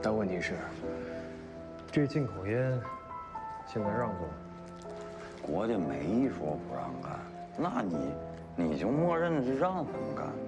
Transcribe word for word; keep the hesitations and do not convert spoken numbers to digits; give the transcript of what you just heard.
但问题是，这进口烟现在让做。 国家没说不让干，那你你就默认是让他们干。